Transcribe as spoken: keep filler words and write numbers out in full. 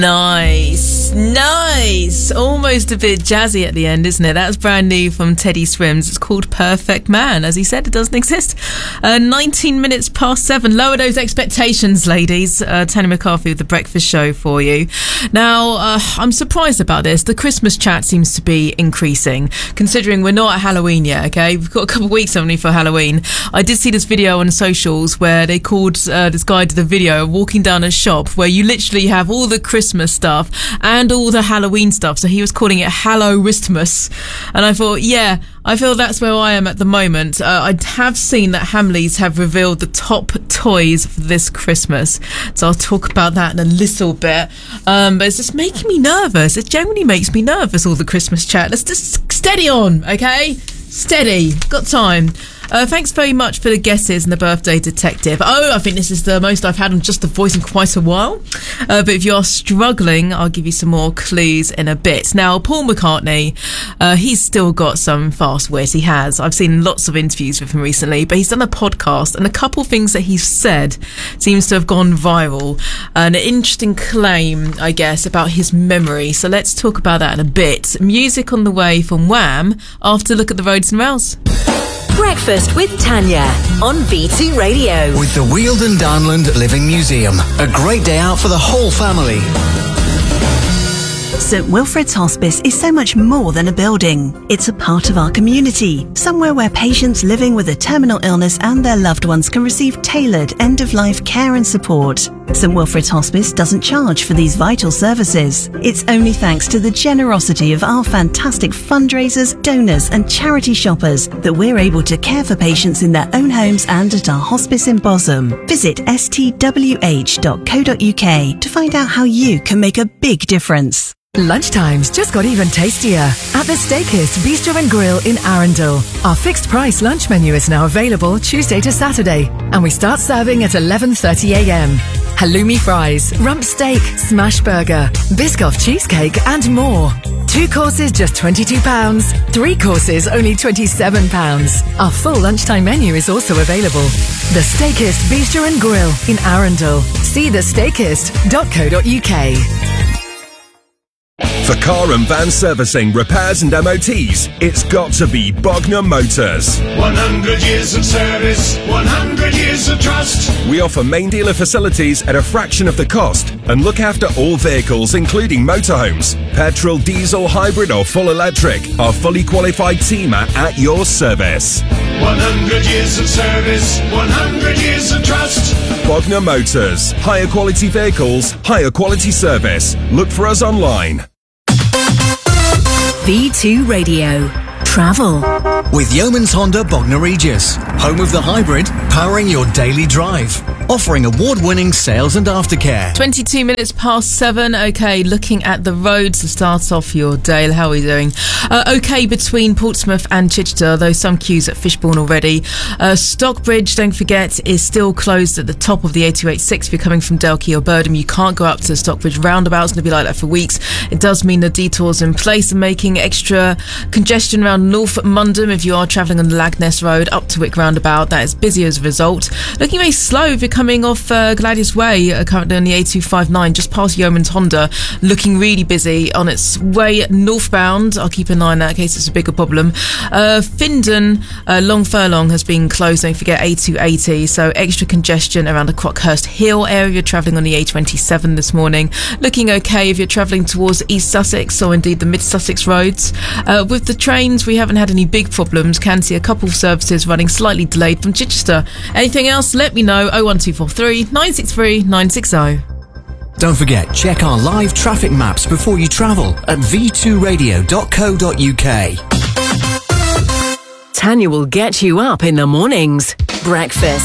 Nice, nice. Almost a bit jazzy at the end, isn't it? That's brand new from Teddy Swims. It's called Perfect Man. As he said, it doesn't exist. Uh, nineteen minutes past seven. Lower those expectations, ladies. Uh, Tanya McCarthy with The Breakfast Show for you. Now, uh, I'm surprised about this. The Christmas chat seems to be increasing, considering we're not at Halloween yet, okay? We've got a couple of weeks only for Halloween. I did see this video on socials where they called, uh, this guy did a video of walking down a shop where you literally have all the Christmas stuff and all the Halloween stuff. So he was calling it Hallow-Ristmas. And I thought, yeah, I feel that's where I am at the moment. Uh, I have seen that Hamleys have revealed the top toys for this Christmas. So I'll talk about that in a little bit. Um, but it's just making me nervous. It generally makes me nervous, all the Christmas chat. Let's just steady on, okay? Steady. Got time. Uh, thanks very much for the guesses and the birthday detective. Oh, I think this is the most I've had on Just the Voice in quite a while. Uh, but if you're struggling, I'll give you some more clues in a bit. Now, Paul McCartney, uh, he's still got some fast wit. He has. I've seen lots of interviews with him recently, but he's done a podcast, and a couple things that he's said seems to have gone viral. An interesting claim, I guess, about his memory. So let's talk about that in a bit. Music on the way from Wham after Look at the Roads and Rails. Breakfast with Tanya on V two Radio. With the Wealden Downland Living Museum. A great day out for the whole family. St Wilfrid's Hospice is so much more than a building. It's a part of our community, somewhere where patients living with a terminal illness and their loved ones can receive tailored end-of-life care and support. St Wilfrid's Hospice doesn't charge for these vital services. It's only thanks to the generosity of our fantastic fundraisers, donors and charity shoppers that we're able to care for patients in their own homes and at our hospice in Bosham. Visit s t w h dot co dot u k to find out how you can make a big difference. Lunchtime's just got even tastier at the Steakist Bistro and Grill in Arundel. Our fixed price lunch menu is now available Tuesday to Saturday, and we start serving at eleven thirty a m. Halloumi fries, rump steak, smash burger, Biscoff cheesecake and more. Two courses just twenty-two pounds, three courses only twenty-seven pounds. Our full lunchtime menu is also available. The Steakist Bistro and Grill in Arundel. See the steakist dot co dot u k. For car and van servicing, repairs and M O Ts, it's got to be Bogner Motors. one hundred years of service, one hundred years of trust. We offer main dealer facilities at a fraction of the cost and look after all vehicles, including motorhomes. Petrol, diesel, hybrid or full electric. Our fully qualified team are at your service. one hundred years of service, one hundred years of trust. Bogner Motors. Higher quality vehicles, higher quality service. Look for us online. V two Radio. Travel. With Yeoman's Honda Bognor Regis, home of the hybrid, powering your daily drive. Offering award-winning sales and aftercare. twenty-two minutes past seven. Okay, looking at the roads to start off your day. How are we doing? Uh, okay, between Portsmouth and Chichester, though some queues at Fishbourne already. Uh, Stockbridge, don't forget, is still closed at the top of the A two eighty-six. If you're coming from Dalkey or Birdham, you can't go up to the Stockbridge roundabout. It's going to be like that for weeks. It does mean the detours in place and making extra congestion around North Mundham if you are travelling on the Lagness Road up to Wick roundabout. That is busy as a result. Looking very slow if you're coming off uh, Gladius Way, uh, currently on the A two fifty-nine, just past Yeoman's Honda, looking really busy on its way northbound. I'll keep an eye on that in case it's a bigger problem. Uh, Findon, uh, Long Furlong has been closed, don't forget A two eighty, so extra congestion around the Crockhurst Hill area if you're travelling on the A twenty-seven this morning. Looking okay if you're travelling towards East Sussex or indeed the Mid Sussex roads. Uh, with the trains, we haven't had any big problems. Can see a couple of services running slightly delayed from Chichester. Anything else, let me know. oh one two four three, nine six three, nine six zero. Don't forget, check our live traffic maps before you travel at v two radio dot co dot u k. Tanya will get you up in the mornings. Breakfast